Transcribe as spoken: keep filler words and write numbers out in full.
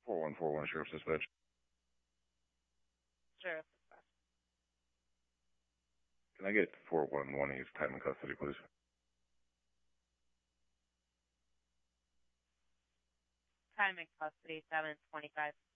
four one four one, Sheriff's Dispatch. Sheriff Dispatch. Can I get four one one? He's time in custody, please. Time in custody, seven twenty-five.